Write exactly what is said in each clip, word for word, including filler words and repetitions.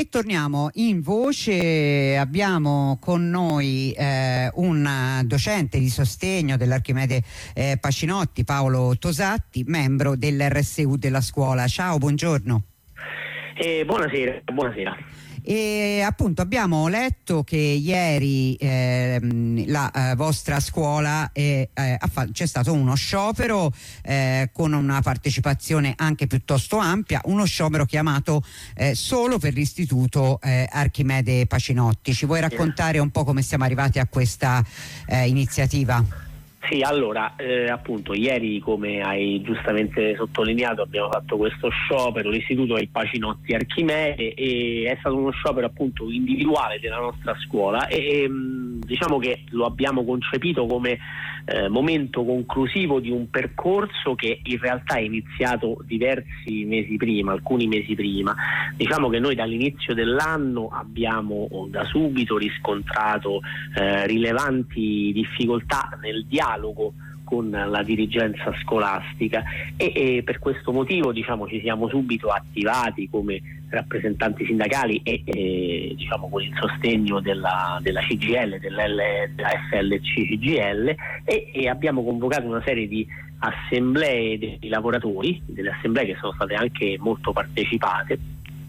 E torniamo in voce. Abbiamo con noi eh, un docente di sostegno dell'Archimede eh, Pacinotti, Paolo Tosatti, membro dell'R S U della scuola. Ciao, buongiorno. Eh, buonasera, buonasera. E appunto abbiamo letto che ieri eh, la eh, vostra scuola eh, eh, c'è stato uno sciopero eh, con una partecipazione anche piuttosto ampia, uno sciopero chiamato eh, solo per l'istituto eh, Archimede Pacinotti. Ci vuoi raccontare un po' come siamo arrivati a questa eh, iniziativa? Sì, allora, eh, appunto, ieri, come hai giustamente sottolineato, abbiamo fatto questo sciopero, l'istituto è il Pacinotti Archimede, e è stato uno sciopero appunto individuale della nostra scuola e, e diciamo che lo abbiamo concepito come eh, momento conclusivo di un percorso che in realtà è iniziato diversi mesi prima, alcuni mesi prima. Diciamo che noi dall'inizio dell'anno abbiamo da subito riscontrato eh, rilevanti difficoltà nel dialogo con la dirigenza scolastica e, e per questo motivo diciamo ci siamo subito attivati come rappresentanti sindacali e, e diciamo con il sostegno della, della C G I L, della, della F L C C G I L e, e abbiamo convocato una serie di assemblee dei lavoratori, delle assemblee che sono state anche molto partecipate.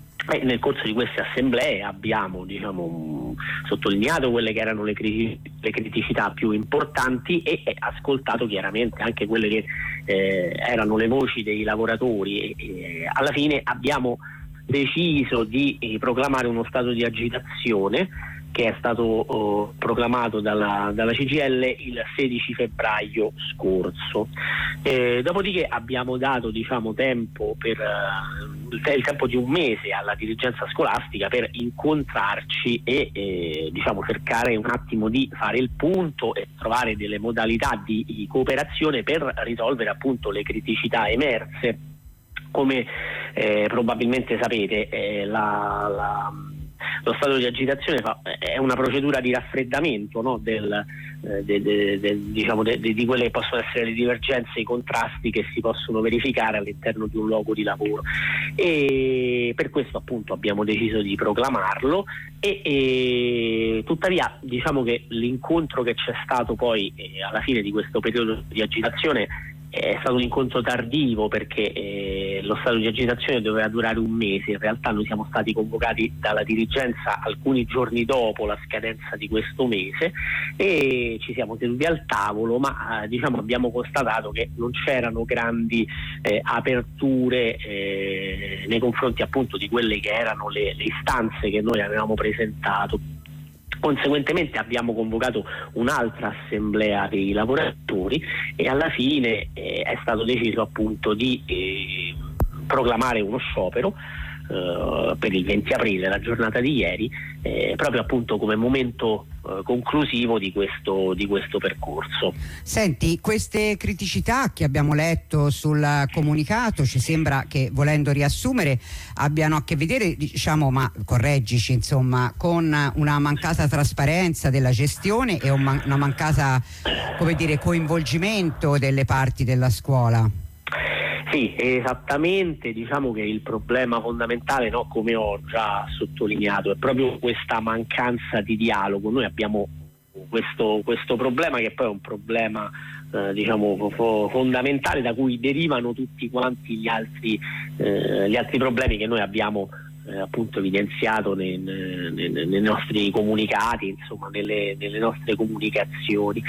E nel corso di queste assemblee abbiamo diciamo, sottolineato quelle che erano le, cri- le criticità più importanti e, e ascoltato chiaramente anche quelle che eh, erano le voci dei lavoratori e, e alla fine abbiamo deciso di eh, proclamare uno stato di agitazione che è stato oh, proclamato dalla, dalla C G I L il sedici febbraio scorso. Eh, dopodiché abbiamo dato diciamo tempo per uh, il, il tempo di un mese alla dirigenza scolastica per incontrarci e eh, diciamo cercare un attimo di fare il punto e trovare delle modalità di, di cooperazione per risolvere appunto le criticità emerse. Come eh, probabilmente sapete eh, la, la lo stato di agitazione fa, è una procedura di raffreddamento, no? del, eh, de, de, de, diciamo de, de, di quelle che possono essere le divergenze e i contrasti che si possono verificare all'interno di un luogo di lavoro e per questo appunto abbiamo deciso di proclamarlo e, e tuttavia diciamo che l'incontro che c'è stato poi eh, alla fine di questo periodo di agitazione è stato un incontro tardivo perché eh, lo stato di agitazione doveva durare un mese. In realtà noi siamo stati convocati dalla dirigenza alcuni giorni dopo la scadenza di questo mese e ci siamo seduti al tavolo, ma eh, diciamo abbiamo constatato che non c'erano grandi eh, aperture eh, nei confronti appunto di quelle che erano le, le istanze che noi avevamo presentato. Conseguentemente abbiamo convocato un'altra assemblea dei lavoratori e alla fine eh, è stato deciso appunto di eh, proclamare uno sciopero eh, per il venti aprile, la giornata di ieri, eh, proprio appunto come momento eh, conclusivo di questo, di questo percorso. Senti, queste criticità che abbiamo letto sul comunicato ci sembra che, volendo riassumere, abbiano a che vedere, diciamo, ma correggici, insomma, con una mancata trasparenza della gestione e un man- una mancata, come dire, coinvolgimento delle parti della scuola. Sì, esattamente, diciamo che il problema fondamentale, no, come ho già sottolineato, è proprio questa mancanza di dialogo. Noi abbiamo questo, questo problema che poi è un problema eh, diciamo fo- fondamentale da cui derivano tutti quanti gli altri, eh, gli altri problemi che noi abbiamo eh, appunto evidenziato nei, nei, nei nostri comunicati, insomma nelle, nelle nostre comunicazioni.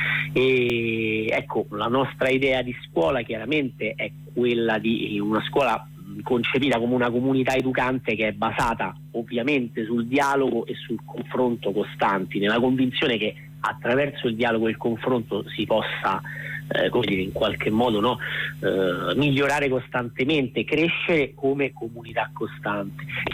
E ecco, la nostra idea di scuola chiaramente è quella di una scuola concepita come una comunità educante che è basata ovviamente sul dialogo e sul confronto costanti, nella convinzione che attraverso il dialogo e il confronto si possa eh, come dire, in qualche modo no, eh, migliorare costantemente, crescere come comunità costante.